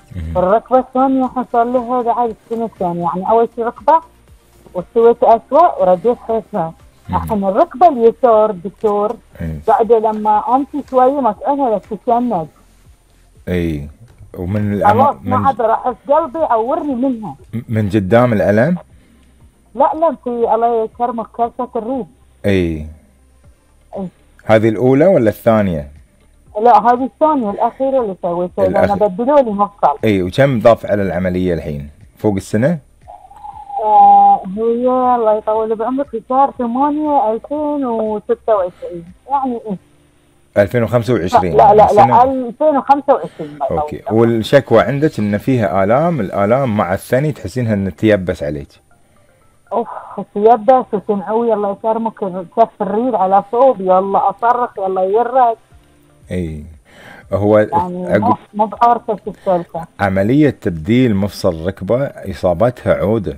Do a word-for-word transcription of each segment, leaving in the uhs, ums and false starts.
الركبة الثانية حصل لها بعد سنتين، يعني أول شي ركبة وسويت أسوأ ورديت حيثها. الحين الركبة اليسار دكتور بعد لما أمشي شوية مسألة تتشنج. اي ومن خلاص الأم... ما عاد راح قلبي عورني منها. من قدام الألم؟ لا لا في الله يكرمك كاسة الريد. اي اي هذه الأولى ولا الثانية؟ لا هذه الثانية الأخيرة اللي سويتها لأن بدلوا لي مفصل. اي وكم ضاف على العملية الحين؟ فوق السنة؟ آه هي الله يطول بعمرك في شهر ثمانية ألفين وستة وعشرين يعني ايه ألفين وخمسة وعشرين. لا لا لا ألفين وخمسة وعشرين. اوكي. والشكوى عندك ان فيها آلام، الآلام مع الثاني تحسينها ان تيبس عليك؟ اوف تيبس وتنعوي الله يكرمك كف الريد على صوب يلا اصرخ يلا يرد. اي هو يعني أقو... مو بعارفه شو السالفه. عملية تبديل مفصل ركبة اصابتها عودة،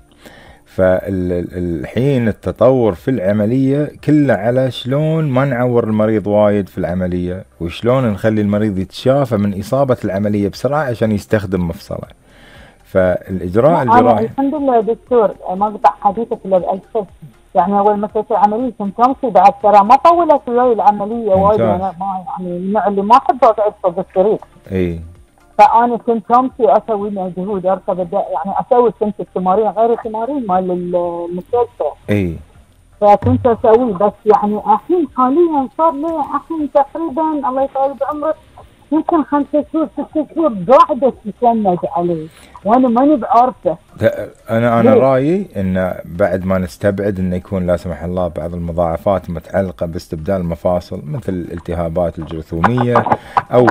فالحين التطور في العملية كله على شلون ما نعور المريض وايد في العملية، وشلون نخلي المريض يتشافى من إصابة العملية بسرعة عشان يستخدم مفصله. فالإجراء الجراحي الحمد لله دكتور ما قطع حديثك إلا بألف. يعني أول ما سويت العملية كنت أمشي بعد ترى ما طولت وياي العملية وايد، أنا ما يعني النوع اللي ما أحب أقعد فوق السرير. إي فأنا كنت أمشي أسوي مجهود أركب يعني أسوي كنت التمارين غير التمارين مال المستشفى. إي فكنت أسوي بس يعني الحين حاليا صار لي الحين تقريبا الله يطول بعمرك يمكن خمسة شهور ستة شهور قاعدة تتشنج عليه وانا ماني بعارفه. انا انا رايي ان بعد ما نستبعد انه يكون لا سمح الله بعض المضاعفات متعلقه باستبدال المفاصل مثل الالتهابات الجرثوميه او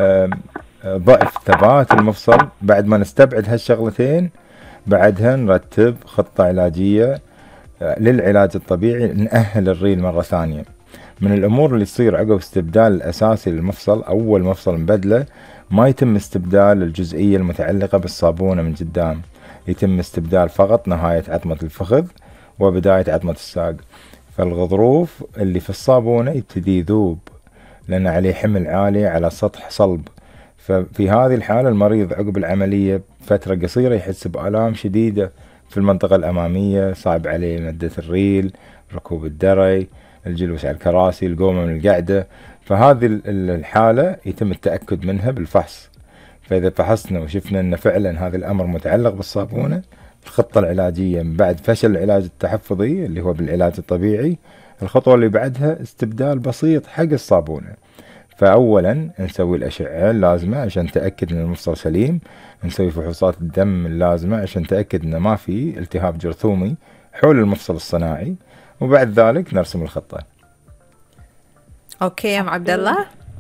ضعف ثبات المفصل، بعد ما نستبعد هالشغلتين بعدها نرتب خطه علاجيه للعلاج الطبيعي، نأهل الريل مره ثانيه. من الأمور اللي تصير عقب استبدال الأساسي للمفصل أول مفصل مبدله ما يتم استبدال الجزئية المتعلقة بالصابونة من قدام، يتم استبدال فقط نهاية عظمة الفخذ وبداية عظمة الساق. فالغضروف اللي في الصابونة يبتدي يذوب لأن عليه حمل عالي على سطح صلب. ففي هذه الحالة المريض عقب العملية فترة قصيرة يحس بآلام شديدة في المنطقة الأمامية، صعب عليه مدة الريل، ركوب الدري، الجلوس على الكراسي، القومة من القعدة. فهذه الحالة يتم التأكد منها بالفحص، فإذا فحصنا وشفنا أن فعلا هذا الأمر متعلق بالصابونة، الخطة العلاجية من بعد فشل العلاج التحفظي اللي هو بالعلاج الطبيعي، الخطوة اللي بعدها استبدال بسيط حق الصابونة. فأولا نسوي الأشعة اللازمة عشان نتأكد أن المفصل سليم، نسوي فحوصات الدم اللازمة عشان نتأكد أن ما في التهاب جرثومي حول المفصل الصناعي، وبعد ذلك نرسم الخطة. اوكي يا ام عبد الله.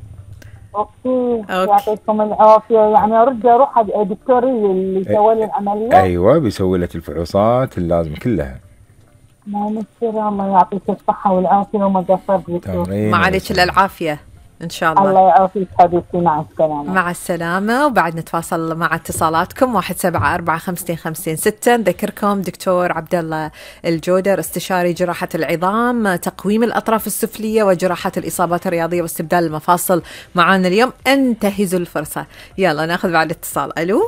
اوكي يعطيكم العافيه. يعني ارد اروح دكتوري اللي يسوي لي العمليه؟ ايوه بيسوي لك الفحوصات اللازمه كلها. ما مشكله، الله يعطيك الصحه والعافيه وما قصرت دكتور. ما عليك الا العافيه ان شاء الله. الله يعافيك حبيبتي، مع السلامه. مع السلامه. وبعد نتواصل مع اتصالاتكم واحد سبعة أربعة خمسة خمسة ستة. نذكركم دكتور عبد الله الجودر استشاري جراحه العظام، تقويم الاطراف السفليه وجراحه الاصابات الرياضيه واستبدال المفاصل معانا اليوم. انتهزوا الفرصه. يلا ناخذ بعد اتصال. الو.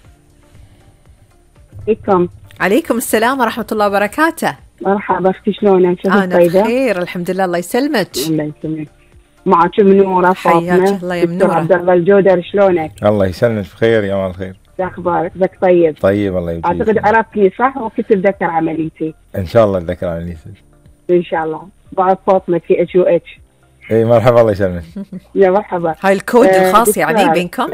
عليكم. عليكم السلام ورحمه الله وبركاته. مرحبا، اختي شلونك؟ انا بخير الحمد لله. الله يسلمك. الله يسلمك. معك منورة فاطمة. الله يا منورة. عبد الله الجودر شلونك؟ الله يسلمك بخير يا مال الخير. شو اخبارك؟ بك طيب؟ طيب الله يجزيك. اعتقد عرفتني صح وكنت اتذكر عمليتي. ان شاء الله اتذكر عمليتك ان شاء الله. بعد فاطمة في اتش او اتش. اي مرحبا الله يسلمك. يا مرحبا. هاي الكود آه الخاص يعني بينكم.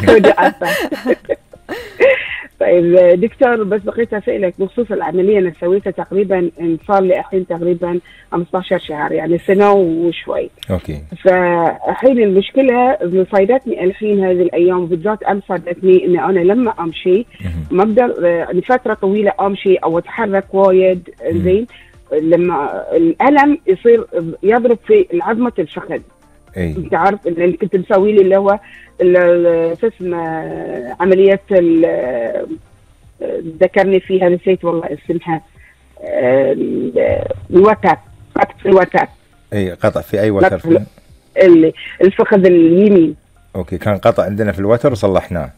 طيب دكتور، بس بقيت اسالك بخصوص العمليه انا سويتها تقريبا صار لي الحين تقريبا خمسة عشر شهر، يعني سنه وشوي. اوكي. فالحين المشكله مصيدتني الحين هذه الايام بالذات، امس صادتني ان انا لما امشي ما اقدر لفتره طويله امشي او اتحرك وايد. زين لما الالم يصير يضرب في عظمه الفخذ. اي انت عارف اللي كنت مسوي لي اللي هو شو اسمه عمليه ذكرني فيها نسيت والله اسمها، الوتر، قطع في الوتر. اي قطع في اي وتر؟ اللي الفخذ اليمين. اوكي، كان قطع عندنا في الوتر وصلحناه.